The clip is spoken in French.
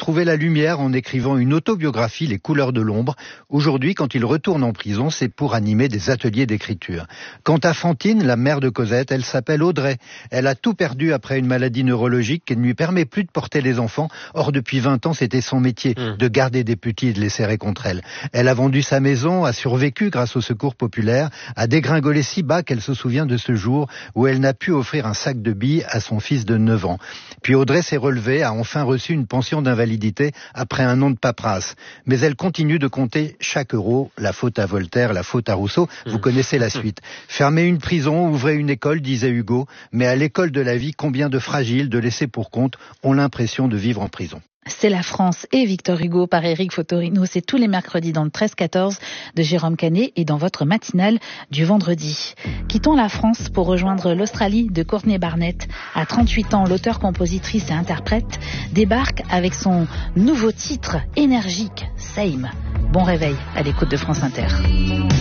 trouvé la lumière en écrivant une autobiographie, Les couleurs de l'ombre. Aujourd'hui, quand il retourne en prison, c'est pour animer des ateliers d'écriture. Quant à Fantine, la mère de Cosette, elle s'appelle Audrey. Elle a tout perdu après une maladie neurologique qui ne lui permet plus de porter les enfants. Or, depuis 20 ans, c'était son métier, de garder des petits et de les serrer contre elle. Elle a vendu sa maison, a survécu grâce au secours populaire, a dégringolé si bas qu'elle se souvient de ce jour où elle n'a pu offrir un sac de billes à son fils de 9 ans. Puis Audrey s'est relevée, a enfin reçu une pension d'invalidité après un an de paperasse. Mais elle continue de compter chaque euro, la faute à Voltaire, la faute à Rousseau. Vous connaissez la suite. Fermez une prison, ouvrez une école, disait Hugo. Mais à l'école de la vie, combien de fragiles, de laissés pour compte, ont l'impression de vivre en prison. C'est la France et Victor Hugo par Éric Fotorino. C'est tous les mercredis dans le 13-14 de Jérôme Canet et dans votre matinale du vendredi. Quittons la France pour rejoindre l'Australie de Courtney Barnett. À 38 ans, l'auteur, compositrice et interprète débarque avec son nouveau titre énergique, Same. Bon réveil à l'écoute de France Inter.